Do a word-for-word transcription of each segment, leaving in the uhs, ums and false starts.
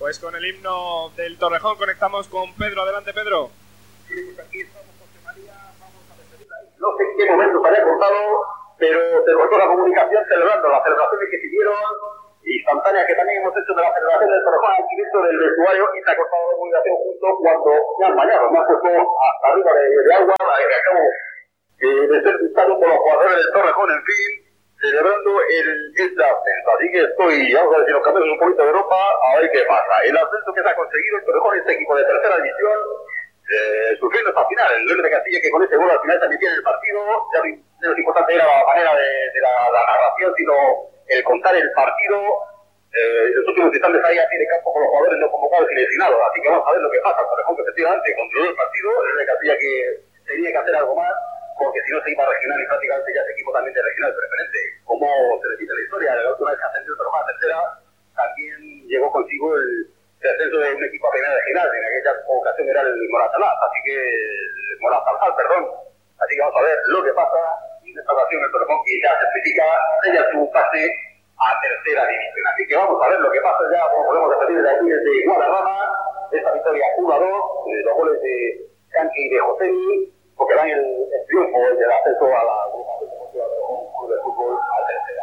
Pues con el himno del Torrejón conectamos con Pedro. Adelante, Pedro. Sí, pues aquí estamos, José María, vamos a despedir ahí. No sé en qué momento se había cortado, pero se cortó la comunicación celebrando las celebraciones que se hicieron, instantáneas que también hemos hecho de la celebración del Torrejón aquí dentro del vestuario, y se ha cortado la comunicación justo cuando me han bañado, me han puesto hasta arriba de, de agua, que acabo eh, de ser dictado por los jugadores del Torrejón, en fin, celebrando el, este ascenso. Así que estoy, vamos a decir, los campeones un poquito de Europa, a ver qué pasa. El ascenso que se ha conseguido el Torrejón, este equipo de tercera división, eh, sufriendo hasta el final. El León de Castilla, que con ese gol al final también tiene el partido. Ya no es importante era la manera de, de la, la narración, sino el contar el partido. Eh, los últimos instantes ahí así de campo con los jugadores no convocados y lesionados. Así que vamos a ver lo que pasa. Por ejemplo, efectivamente controló el partido. El León de Castilla que tenía que hacer algo más, porque si no se iba a regional y prácticamente ya ese equipo también de regional preferente. Como se repite la historia, la última vez que ascendió el Torrejón a tercera, también llegó consigo el, el ascenso de un equipo a primera regional. En aquella ocasión era el Moratalaz, así que el Moratalaz, perdón. Así que vamos a ver lo que pasa. Y en esta ocasión el Torrejón que ya certifica ella su pase a tercera división. Así que vamos a ver lo que pasa ya, como podemos repetir de aquí desde Guadarrama, esta victoria uno a dos, los goles de Canqui y de Josemi, porque dan el, el triunfo del ascenso a la Grupo de Fútbol a tercera.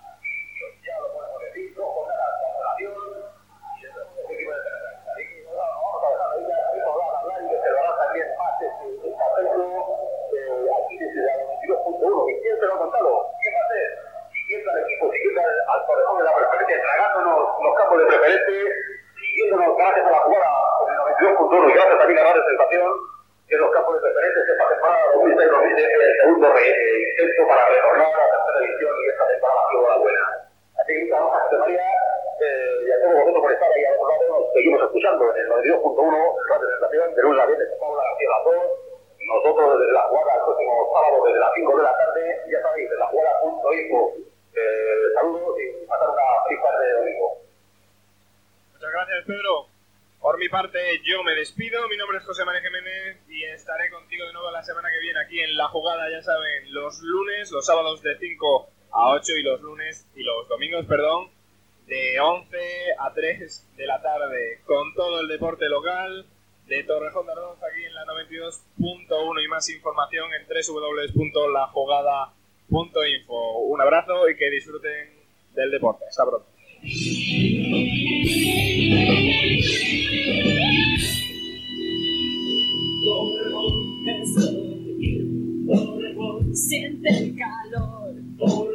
Ya lo podemos decir, dos jornadas de relación y el equipo de tercera. Así que vamos a dejar ahí, vamos a hablar y que se lo hará también más este ascenso aquí desde la noventa y dos punto uno. ¿Y quién se lo ha contado? ¿Quién va a ser? Siguiendo al equipo, siguiendo al, al Torrejón de la preferente, tragándonos los campos de preferente, siguiéndonos gracias a la jugada con el noventa y dos punto uno y gracias también a la sensación que los campos de preferentes esta temporada dos mil seis dos mil siete el segundo re, eh, intento para retornar a la tercera división y esta temporada ha sido la buena. Así que muchas gracias, José María, eh, y a todos vosotros por estar ahí a otro lado. Nos seguimos escuchando en el noventa y dos punto uno, la presentación de lunes a viernes con Paula García a las dos. Nosotros desde la jugada el próximo sábado desde las cinco de la tarde, ya sabéis, desde la jugada punto info. Eh, saludos y pasar una feliz tarde de domingo. Muchas gracias, Pedro. Por mi parte, yo me despido. Mi nombre es José María Jiménez y estaré contigo de nuevo la semana que viene aquí en La Jugada, ya saben, los lunes, los sábados de cinco a ocho y los lunes y los domingos, perdón, de once a tres de la tarde, con todo el deporte local de Torrejón de Ardoz aquí en la noventa y dos punto uno y más información en doble u doble u doble u punto la jugada punto info. Un abrazo y que disfruten del deporte. Hasta pronto. Torrejón es donde quiero, Torrejón siente el calor.